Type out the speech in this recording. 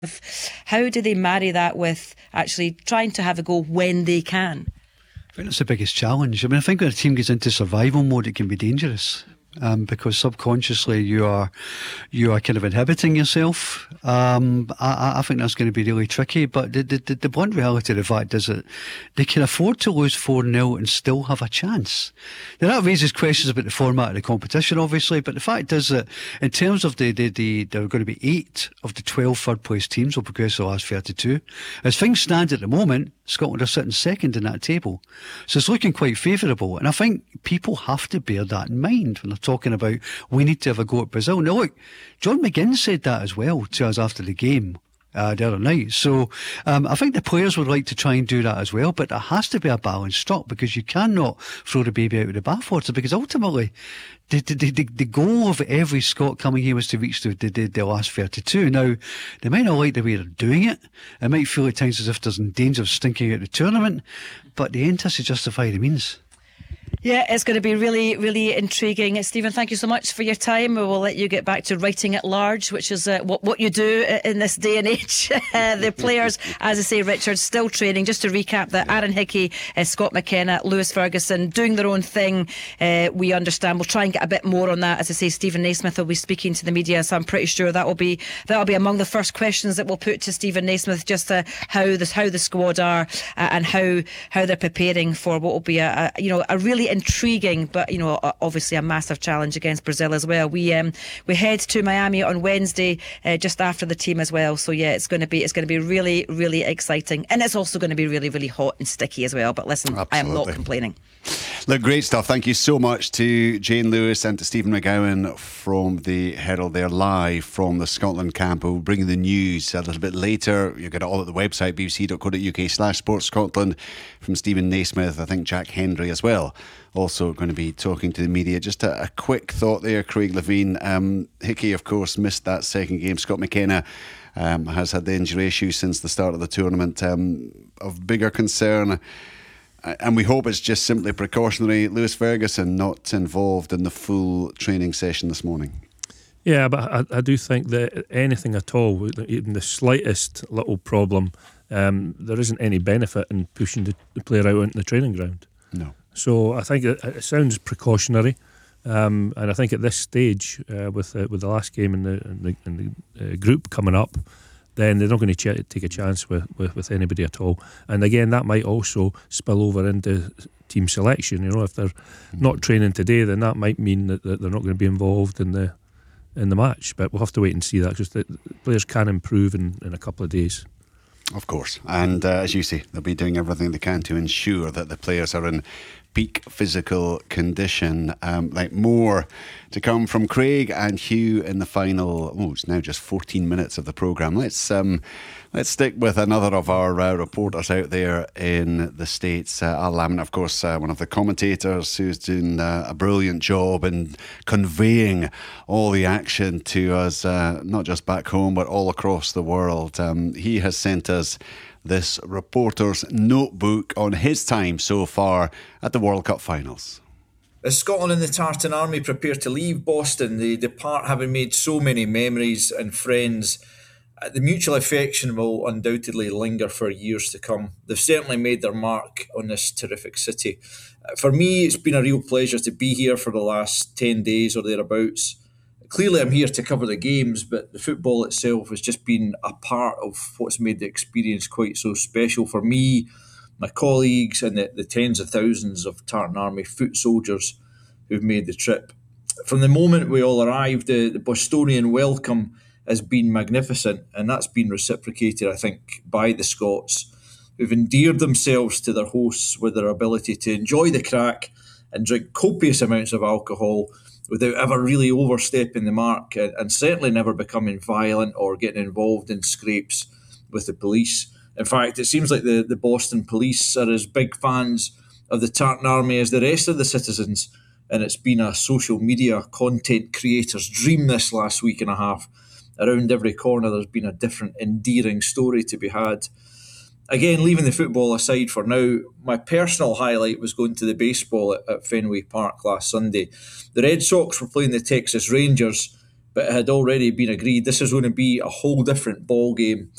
How do they marry that with actually trying to have a go when they can? I think that's the biggest challenge. I mean, I think when a team gets into survival mode, it can be dangerous. Because subconsciously you are kind of inhibiting yourself. I think that's going to be really tricky. But the blunt reality of the fact is that they can afford to lose 4-0 and still have a chance. Now that raises questions about the format of the competition, obviously. But the fact is that in terms of there are going to be 8 of the 12 third place teams will progress to the last 32. As things stand at the moment, Scotland are sitting second in that table. So it's looking quite favourable. And I think people have to bear that in mind when they're talking about we need to have a go at Brazil. Now look, John McGinn said that as well to us after the game the other night. So I think the players would like to try and do that as well, but there has to be a balanced stock because you cannot throw the baby out with the bathwater, because ultimately the goal of every Scot coming here was to reach the last 32. Now, they might not like the way they're doing it. It might feel at times as if there's in danger of stinking out the tournament, but the end has to justify the means. Yeah, it's going to be really, really intriguing. Stephen, thank you so much for your time. We will let you get back to writing at large, which is what you do in this day and age. The players, as I say, Richard, still training. Just to recap that Aaron Hickey, Scott McKenna, Lewis Ferguson doing their own thing. We understand. We'll try and get a bit more on that. As I say, Stephen Naismith will be speaking to the media, so I'm pretty sure that'll be among the first questions that we'll put to Stephen Naismith, just how the squad are and how they're preparing for what will be a really intriguing, but obviously a massive challenge against Brazil as well. We head to Miami on Wednesday, just after the team as well. So yeah, it's going to be really, really exciting, and it's also going to be really, really hot and sticky as well. But listen, absolutely. I am not complaining. Look, great stuff. Thank you so much to Jane Lewis and to Stephen McGowan from the Herald. They're live from the Scotland camp. We'll bring you the news a little bit later. You'll get it all at the website, bbc.co.uk/sportscotland, from Stephen Naismith. I think Jack Hendry as well, also going to be talking to the media. Just a quick thought there, Craig Levein. Hickey, of course, missed that second game. Scott McKenna has had the injury issue since the start of the tournament. Of bigger concern, and we hope it's just simply precautionary, Lewis Ferguson not involved in the full training session this morning. Yeah, but I do think that anything at all, even the slightest little problem, there isn't any benefit in pushing the player out into the training ground. No. So I think it sounds precautionary, and I think at this stage, with the last game in the group coming up, then they're not going to take a chance with anybody at all. And again, that might also spill over into team selection. If they're not training today, then that might mean that they're not going to be involved in the match. But we'll have to wait and see that, because the players can improve in a couple of days. Of course. And as you say, they'll be doing everything they can to ensure that the players are in peak physical condition. More to come from Craig and Hugh in the final. It's now just 14 minutes of the programme. Let's stick with another of our reporters out there in the States. Al Lamont, of course, one of the commentators who's doing a brilliant job in conveying all the action to us, not just back home but all across the world. He has sent us this reporter's notebook on his time so far at the World Cup finals. As Scotland and the Tartan Army prepare to leave Boston, they depart having made so many memories and friends. The mutual affection will undoubtedly linger for years to come. They've certainly made their mark on this terrific city. For me, it's been a real pleasure to be here for the last 10 days or thereabouts. Clearly, I'm here to cover the games, but the football itself has just been a part of what's made the experience quite so special for me, my colleagues, and the tens of thousands of Tartan Army foot soldiers who've made the trip. From the moment we all arrived, the Bostonian welcome has been magnificent, and that's been reciprocated, I think, by the Scots, who've endeared themselves to their hosts with their ability to enjoy the crack and drink copious amounts of alcohol without ever really overstepping the mark, and certainly never becoming violent or getting involved in scrapes with the police. In fact, it seems like the Boston police are as big fans of the Tartan Army as the rest of the citizens, and it's been a social media content creator's dream this last week and a half. Around every corner there's been a different endearing story to be had. Again, leaving the football aside for now, my personal highlight was going to the baseball at Fenway Park last Sunday. The Red Sox were playing the Texas Rangers, but it had already been agreed this is going to be a whole different ball game